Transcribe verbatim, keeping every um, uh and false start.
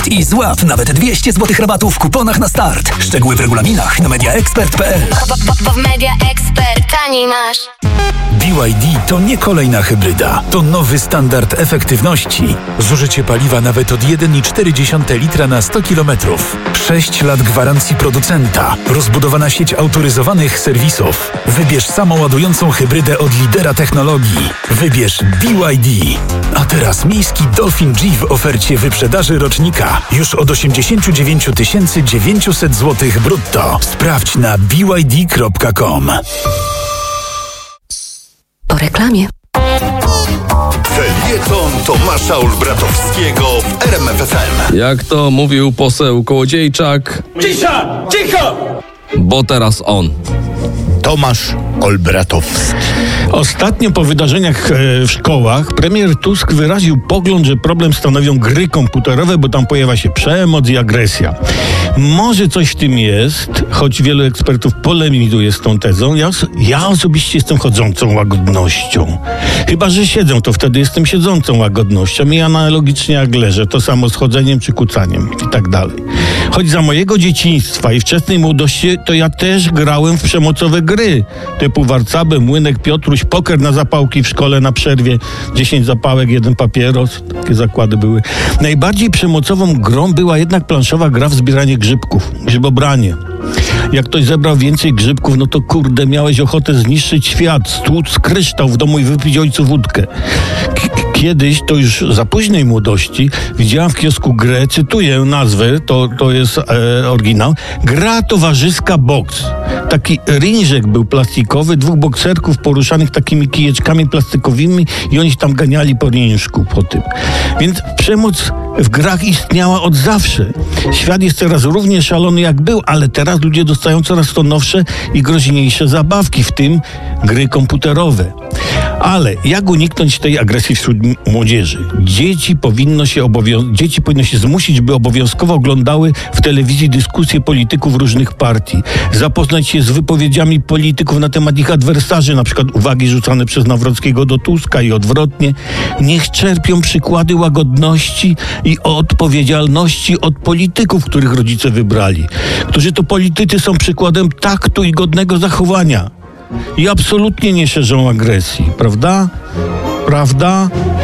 i złap nawet dwieście złotych rabatu w kuponach na start. Szczegóły w regulaminach na media expert kropka p l. Bo w Media Expert taniej masz. B Y D to nie kolejna hybryda. To nowy standard efektywności. Zużycie paliwa nawet od jeden i cztery dziesiąte litra na sto kilometrów. sześć lat gwarancji producenta. Rozbudowana sieć autoryzowanych serwisów. Wybierz samoładującą hybrydę od lidera technologii. Wybierz B Y D. A teraz miejski Dolphin G w ofercie wyprzedaży rocznika. Już od osiemdziesiąt dziewięć tysięcy dziewięćset złotych brutto. Sprawdź na b y d kropka com. Po reklamie. Felieton Tomasza Olbratowskiego w R M F F M. Jak to mówił poseł Kołodziejczak. Cisza! Cicho! Bo teraz on. Tomasz Olbratowski. Ostatnio po wydarzeniach w szkołach premier Tusk wyraził pogląd, że problem stanowią gry komputerowe, bo tam pojawia się przemoc i agresja. Może coś w tym jest, choć wielu ekspertów polemizuje z tą tezą. Ja, ja osobiście jestem chodzącą łagodnością. Chyba że siedzę, to wtedy jestem siedzącą łagodnością i analogicznie jak leżę, to samo z chodzeniem czy kucaniem i tak dalej. Choć za mojego dzieciństwa i wczesnej młodości to ja też grałem w przemocowe gry, typu Warcaby, Młynek, Piotruś, poker na zapałki w szkole na przerwie, dziesięć zapałek, jeden papieros, takie zakłady były. Najbardziej przemocową grą była jednak planszowa gra w zbieranie grzybków, grzybobranie. Jak ktoś zebrał więcej grzybków, no to kurde, miałeś ochotę zniszczyć świat, stłuc kryształ w domu i wypić ojcu wódkę. K- Kiedyś, to już za późnej młodości, widziałam w kiosku grę, cytuję nazwę, to, to jest e, oryginał, gra towarzyska boks. Taki rinżek był plastikowy, dwóch bokserków poruszanych takimi kijeczkami plastikowymi i oni tam ganiali po rinżku po tym. Więc przemoc w grach istniała od zawsze. Świat jest teraz równie szalony jak był, ale teraz ludzie dostają coraz to nowsze i groźniejsze zabawki, w tym gry komputerowe. Ale jak uniknąć tej agresji wśród młodzieży? Dzieci powinno się obowią- dzieci powinno się zmusić, by obowiązkowo oglądały w telewizji dyskusje polityków różnych partii. Zapoznać się z wypowiedziami polityków na temat ich adwersarzy, na przykład uwagi rzucane przez Nawrockiego do Tuska i odwrotnie. Niech czerpią przykłady łagodności i odpowiedzialności od polityków, których rodzice wybrali. Którzy to politycy są przykładem taktu i godnego zachowania. I absolutnie nie szerzą agresji, prawda? Prawda?